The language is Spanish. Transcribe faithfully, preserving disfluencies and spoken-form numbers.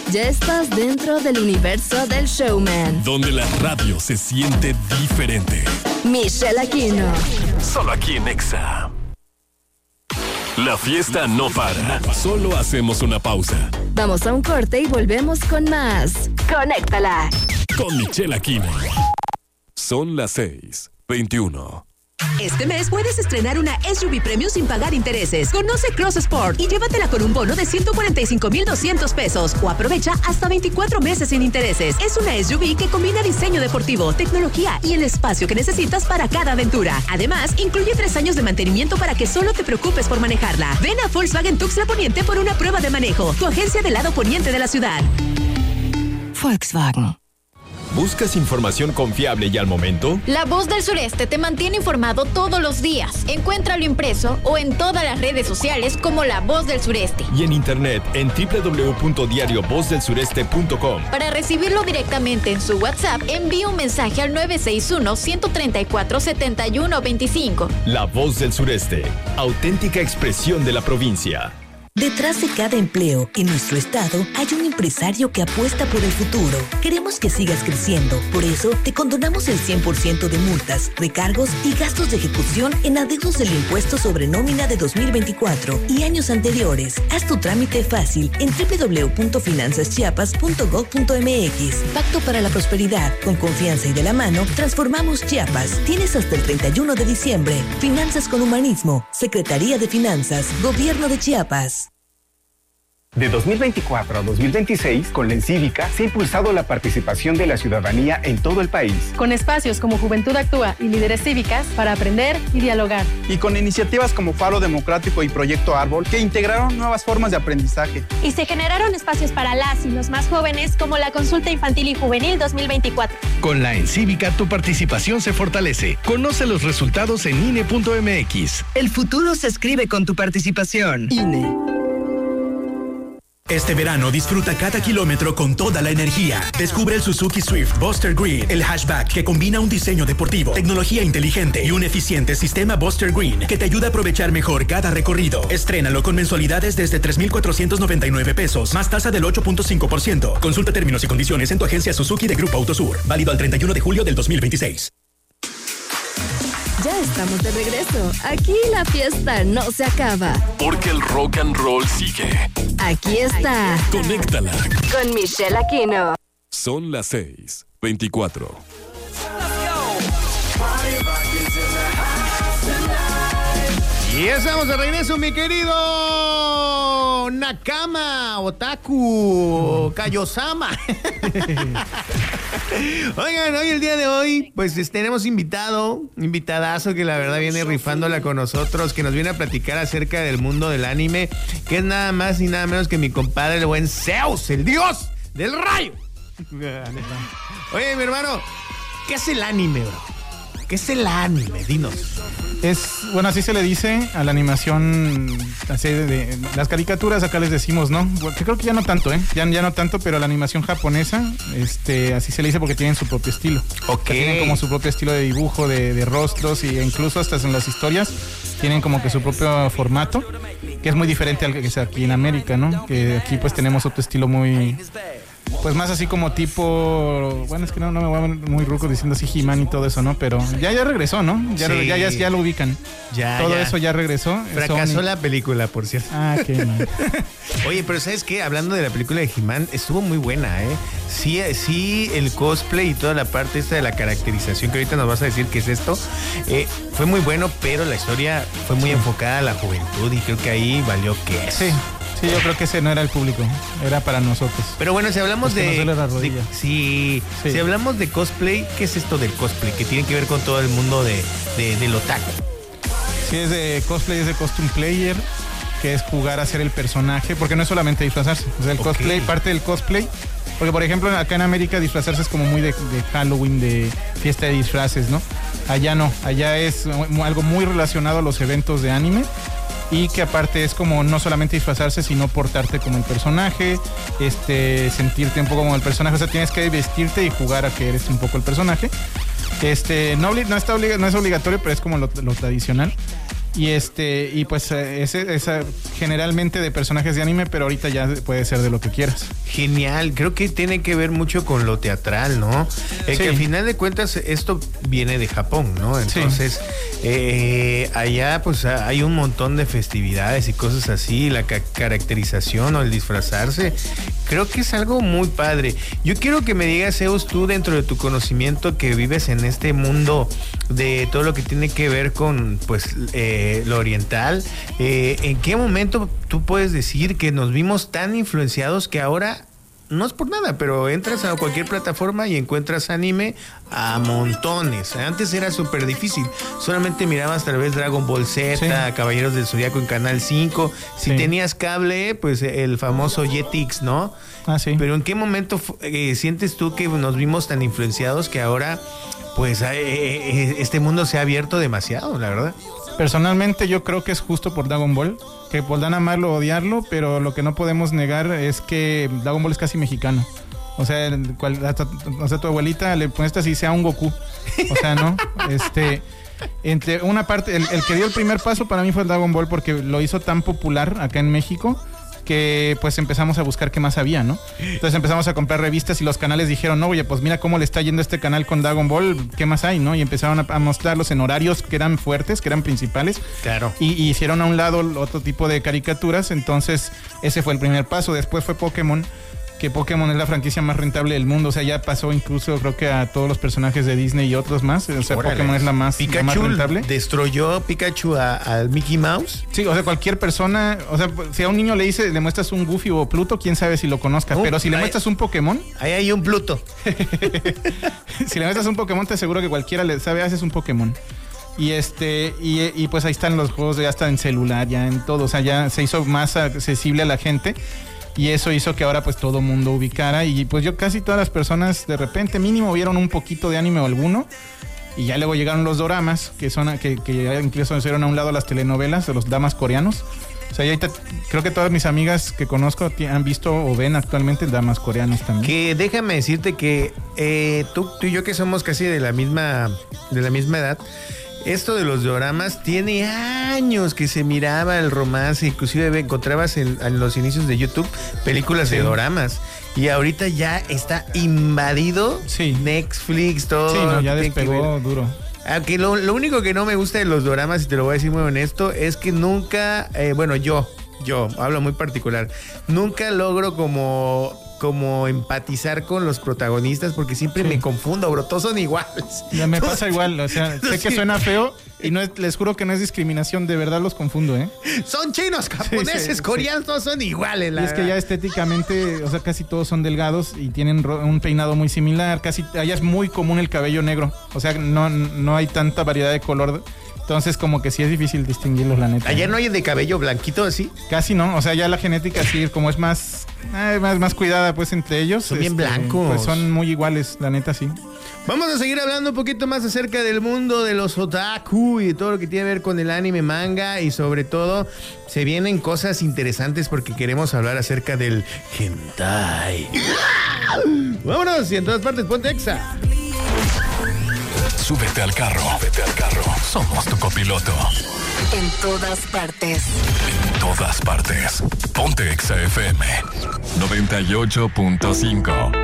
Ya estás dentro del universo del showman, donde la radio se siente diferente. Michelle Aquino. Solo aquí en Exa. La fiesta no para. Solo hacemos una pausa. Vamos a un corte y volvemos con más. Conéctala. Con Michelle Aquino. Son las seis veintiuno. Este mes puedes estrenar una S U V Premium sin pagar intereses. Conoce Cross Sport y llévatela con un bono de ciento cuarenta y cinco mil doscientos pesos o aprovecha hasta veinticuatro meses sin intereses. Es una S U V que combina diseño deportivo, tecnología y el espacio que necesitas para cada aventura. Además, incluye tres años de mantenimiento para que solo te preocupes por manejarla. Ven a Volkswagen Tuxtla Poniente por una prueba de manejo. Tu agencia del lado poniente de la ciudad. Volkswagen. ¿Buscas información confiable y al momento? La Voz del Sureste te mantiene informado todos los días. Encuéntralo impreso o en todas las redes sociales como La Voz del Sureste. Y en internet en doble u doble u doble u punto diario voz del sureste punto com. Para recibirlo directamente en su WhatsApp, envíe un mensaje al nueve seis uno, uno tres cuatro, siete uno dos cinco. La Voz del Sureste, auténtica expresión de la provincia. Detrás de cada empleo en nuestro estado hay un empresario que apuesta por el futuro. Queremos que sigas creciendo. Por eso, te condonamos el cien por ciento de multas, recargos y gastos de ejecución en adeudos del impuesto sobre nómina de dos mil veinticuatro y años anteriores. Haz tu trámite fácil en doble u doble u doble u punto finanzas chiapas punto gob punto eme equis. Pacto para la prosperidad. Con confianza y de la mano, transformamos Chiapas. Tienes hasta el treinta y uno de diciembre. Finanzas con humanismo. Secretaría de Finanzas. Gobierno de Chiapas. De dos mil veinticuatro a dos mil veintiséis, con la Encívica se ha impulsado la participación de la ciudadanía en todo el país. Con espacios como Juventud Actúa y Líderes Cívicas para aprender y dialogar. Y con iniciativas como Faro Democrático y Proyecto Árbol que integraron nuevas formas de aprendizaje. Y se generaron espacios para las y los más jóvenes como la Consulta Infantil y Juvenil dos mil veinticuatro. Con la Encívica tu participación se fortalece. Conoce los resultados en I N E punto eme equis. El futuro se escribe con tu participación. I N E. Este verano disfruta cada kilómetro con toda la energía. Descubre el Suzuki Swift Buster Green, el hatchback que combina un diseño deportivo, tecnología inteligente y un eficiente sistema Buster Green que te ayuda a aprovechar mejor cada recorrido. Estrénalo con mensualidades desde tres mil cuatrocientos noventa y nueve pesos, más tasa del ocho punto cinco por ciento. Consulta términos y condiciones en tu agencia Suzuki de Grupo Autosur. Válido al treinta y uno de julio del dos mil veintiséis. Ya estamos de regreso. Aquí la fiesta no se acaba. Porque el rock and roll sigue. Aquí está. Conéctala. Con Michelle Aquino. Son las seis veinticuatro. Y estamos de regreso, mi querido Nakama, Otaku, Kayosama. Oigan, hoy, el día de hoy, pues tenemos invitado, invitadazo que la verdad viene rifándola con nosotros, que nos viene a platicar acerca del mundo del anime, que es nada más y nada menos que mi compadre, el buen Zeus, el dios del rayo. Oye, mi hermano, ¿qué es el anime, bro? ¿Qué es el anime? Dinos. Es, bueno, así se le dice a la animación, así de, de las caricaturas acá les decimos, ¿no? Bueno, creo que ya no tanto, ¿eh? Ya, ya no tanto, pero la animación japonesa, este, así se le dice porque tienen su propio estilo. Ok. Tienen como su propio estilo de dibujo, de, de rostros, y incluso hasta en las historias tienen como que su propio formato, que es muy diferente al que es aquí en América, ¿no? Que aquí pues tenemos otro estilo muy... Pues más así como tipo... Bueno, es que no, no me voy a ver muy ruco diciendo así He-Man y todo eso, ¿no? Pero ya ya regresó, ¿no? Ya, sí. ya, ya, ya lo ubican. Ya, todo ya. eso ya regresó. Fracasó Sony. la película, por cierto. Ah, qué mal. Oye, pero ¿sabes qué? Hablando de la película de He-Man, estuvo muy buena, ¿eh? Sí, sí, el cosplay y toda la parte esta de la caracterización, que ahorita nos vas a decir qué es esto, eh, fue muy bueno, pero la historia fue muy enfocada a la juventud y creo que ahí valió que es. Sí. Sí, yo creo que ese no era el público, era para nosotros. Pero bueno, si hablamos de, la de sí, sí, si hablamos de cosplay, ¿qué es esto del cosplay? Que tiene que ver con todo el mundo de, de, del otaku. Sí, es de cosplay, es de costume player, que es jugar a ser el personaje, porque no es solamente disfrazarse, o sea, el okay. cosplay, parte del cosplay, porque por ejemplo acá en América disfrazarse es como muy de, de Halloween, de fiesta de disfraces, ¿no? Allá no, allá es algo muy relacionado a los eventos de anime. Y que aparte es como no solamente disfrazarse, sino portarte como el personaje, este, sentirte un poco como el personaje. O sea, tienes que vestirte y jugar a que eres un poco el personaje. Este, no, no, está obliga, no es obligatorio, pero es como lo, lo tradicional. Y este, y pues ese, esa generalmente de personajes de anime, pero ahorita ya puede ser de lo que quieras. Genial, creo que tiene que ver mucho con lo teatral, ¿no? Eh, sí. Que al final de cuentas esto viene de Japón, ¿no? Entonces, sí. eh, allá pues hay un montón de festividades y cosas así, la ca- caracterización o el disfrazarse, creo que es algo muy padre. Yo quiero que me digas, Zeus, tú dentro de tu conocimiento que vives en este mundo de todo lo que tiene que ver con pues eh, lo oriental, eh, ¿en qué momento tú puedes decir que nos vimos tan influenciados que ahora, no es por nada, pero entras a cualquier plataforma y encuentras anime a montones? Antes era súper difícil, solamente mirabas tal vez Dragon Ball Z, sí. Caballeros del Zodiaco en Canal cinco, si sí. tenías cable, pues el famoso Jetix, ¿no? Ah, sí. Pero ¿en qué momento eh, sientes tú que nos vimos tan influenciados que ahora pues eh, este mundo se ha abierto demasiado, la verdad? Personalmente yo creo que es justo por Dragon Ball, que podrán amarlo o odiarlo, pero lo que no podemos negar es que Dragon Ball es casi mexicano. O sea, cual, hasta, o sea tu abuelita le pones así sea un Goku. O sea, ¿no? Este, entre una parte, el, el que dio el primer paso para mí fue el Dragon Ball porque lo hizo tan popular acá en México que pues empezamos a buscar qué más había, ¿no? Entonces empezamos a comprar revistas y los canales dijeron, no, oye, pues mira cómo le está yendo a este canal con Dragon Ball, ¿qué más hay, no? Y empezaron a, a mostrarlos en horarios que eran fuertes, que eran principales. Claro. Y, y hicieron a un lado otro tipo de caricaturas, entonces ese fue el primer paso. Después fue Pokémon, que Pokémon es la franquicia más rentable del mundo, o sea, ya pasó incluso creo que a todos los personajes de Disney y otros más, o sea, Órale. Pokémon es la más, Pikachu la más rentable. ¿Destruyó Pikachu al Mickey Mouse? Sí, o sea, cualquier persona, o sea, si a un niño le dice, le muestras un Goofy o Pluto, quién sabe si lo conozca, uh, pero si le ahí, muestras un Pokémon... Ahí hay un Pluto. Si le muestras un Pokémon, te aseguro que cualquiera le sabe, haces un Pokémon. Y este y, y pues ahí están los juegos, ya está en celular, ya en todo, o sea, ya se hizo más accesible a la gente. Y eso hizo que ahora pues todo mundo ubicara y pues yo casi todas las personas de repente mínimo vieron un poquito de anime o alguno y ya luego llegaron los doramas que son que, que incluso hicieron a un lado las telenovelas de los damas coreanos. O sea, ya ahorita, creo que todas mis amigas que conozco han visto o ven actualmente damas coreanos también. Que déjame decirte que eh, tú, tú y yo que somos casi de la misma de la misma edad, esto de los doramas tiene años que se miraba el romance, inclusive encontrabas en, en los inicios de YouTube películas sí. de doramas y ahorita ya está invadido sí. Netflix, todo. Sí, no, ya despegó duro. Aunque lo, lo único que no me gusta de los doramas, y te lo voy a decir muy honesto, es que nunca, eh, bueno, yo, yo hablo muy particular, nunca logro como... como empatizar con los protagonistas porque siempre sí. me confundo, bro, todos son iguales. Ya me pasa igual, o sea, sé que suena feo y no es, les juro que no es discriminación, de verdad los confundo, ¿eh? Son chinos, japoneses, sí, sí, coreanos, sí. todos son iguales. La y es que ya estéticamente, o sea, casi todos son delgados y tienen un peinado muy similar, casi, allá es muy común el cabello negro, o sea, no, no hay tanta variedad de color. Entonces, como que sí es difícil distinguirlos, la neta. ¿Allá no hay de cabello blanquito así? Casi no, o sea, ya la genética sí, como es más, eh, más, más cuidada pues entre ellos. Son bien este, blancos. Pues son muy iguales, la neta sí. Vamos a seguir hablando un poquito más acerca del mundo de los otaku y de todo lo que tiene que ver con el anime, manga y sobre todo se vienen cosas interesantes porque queremos hablar acerca del hentai. Vámonos y en todas partes ponte Exa. Súbete al carro, súbete al carro. Somos tu copiloto. En todas partes. En todas partes. Ponte Exa F M noventa y ocho punto cinco.